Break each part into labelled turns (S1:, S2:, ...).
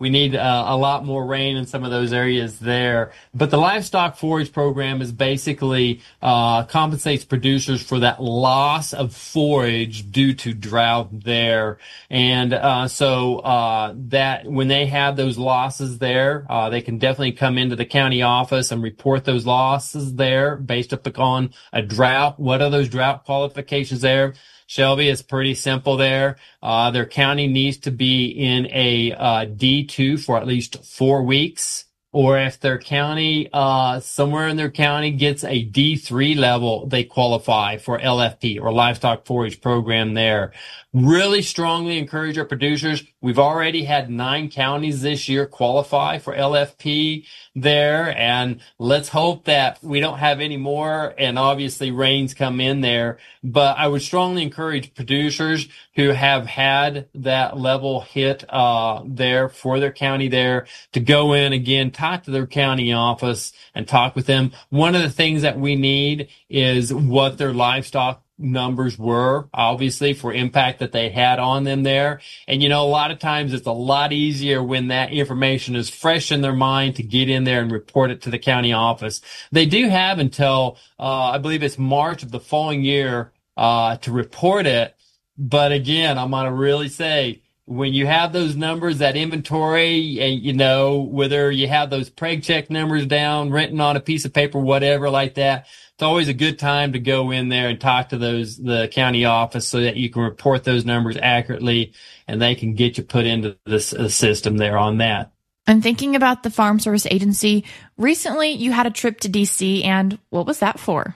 S1: We need a lot more rain in some of those areas there. But the livestock forage program is basically compensates producers for that loss of forage due to drought there. And that when they have those losses there, they can definitely come into the county office and report those losses there based upon a drought. What are those drought qualifications there? Shelby, is pretty simple there. Their county needs to be in a D2 for at least 4 weeks. Or if their county, somewhere in their county gets a D3 level, they qualify for LFP or livestock forage program there. Really strongly encourage our producers. We've already had 9 counties this year qualify for LFP there, and let's hope that we don't have any more, and obviously rains come in there. But I would strongly encourage producers who have had that level hit there for their county there to go in again, talk to their county office and talk with them. One of the things that we need is what their livestock numbers were, obviously, for impact that they had on them there. And, a lot of times it's a lot easier when that information is fresh in their mind to get in there and report it to the county office. They do have until, I believe it's March of the following year, to report it. But again, I'm going to really say, when you have those numbers, that inventory, and whether you have those preg check numbers down, written on a piece of paper, whatever like that, it's always a good time to go in there and talk to the county office so that you can report those numbers accurately and they can get you put into the system there on that.
S2: And thinking about the Farm Service Agency, recently you had a trip to DC, and what was that for?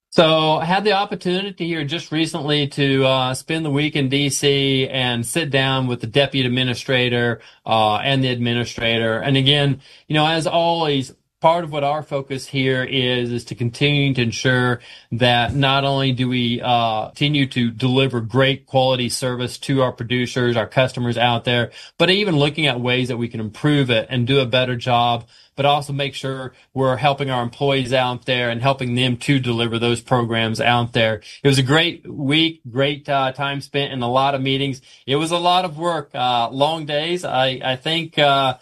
S1: So I had the opportunity here just recently to spend the week in D.C. and sit down with the deputy administrator and the administrator. And again, as always, part of what our focus here is to continue to ensure that not only do we continue to deliver great quality service to our producers, our customers out there, but even looking at ways that we can improve it and do a better job, but also make sure we're helping our employees out there and helping them to deliver those programs out there. It was a great week, great time spent in a lot of meetings. It was a lot of work, long days. I think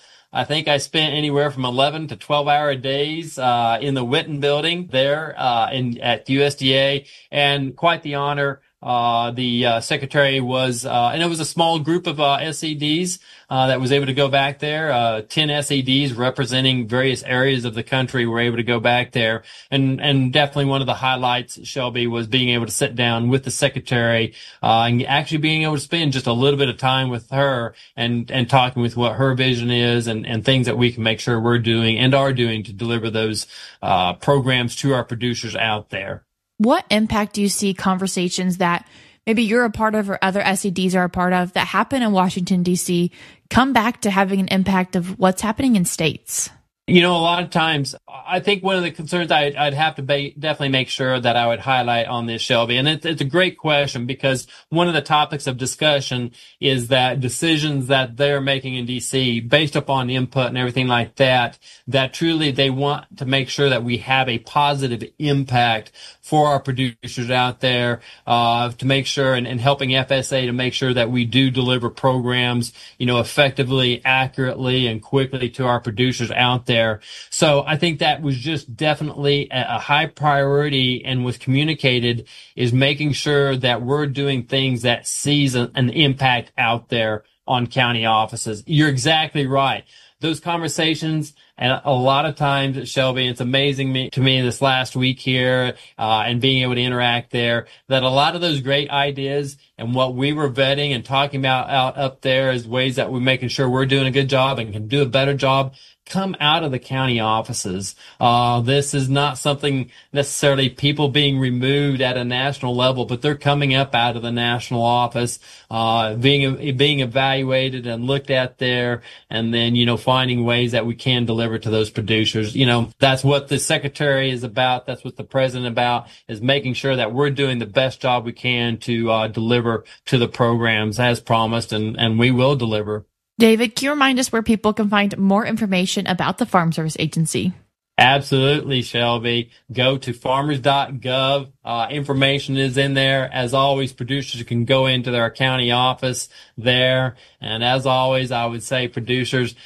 S1: I spent anywhere from 11 to 12-hour days in the Witten building there at USDA, and quite the honor. The secretary was, and it was a small group of SEDs that was able to go back there. 10 SEDs representing various areas of the country were able to go back there, and definitely one of the highlights, Shelby, was being able to sit down with the secretary and actually being able to spend just a little bit of time with her and talking with what her vision is and things that we can make sure we're doing and are doing to deliver those programs to our producers out there.
S2: What impact do you see conversations that maybe you're a part of or other SEDs are a part of that happen in Washington, D.C., come back to having an impact of what's happening in states?
S1: A lot of times, I think one of the concerns I'd have to definitely make sure that I would highlight on this, Shelby, and it's a great question, because one of the topics of discussion is that decisions that they're making in D.C. based upon input and everything like that truly they want to make sure that we have a positive impact for our producers out there, to make sure and helping FSA to make sure that we do deliver programs, effectively, accurately, and quickly to our producers out there. So I think that was just definitely a high priority and was communicated, is making sure that we're doing things that sees an impact out there on county offices. You're exactly right. Those conversations, and a lot of times, Shelby, it's amazing to me this last week here, and being able to interact there, that a lot of those great ideas and what we were vetting and talking about out up there as ways that we're making sure we're doing a good job and can do a better job come out of the county offices. This is not something necessarily people being removed at a national level, but they're coming up out of the national office, being evaluated and looked at there, and then, finding ways that we can deliver to those producers. That's what the secretary is about. That's what the president about, is making sure that we're doing the best job we can to deliver to the programs as promised, and we will deliver.
S2: David, can you remind us where people can find more information about the Farm Service Agency?
S1: Absolutely, Shelby. Go to farmers.gov. Information is in there. As always, producers can go into their county office there. And as always, I would say, producers,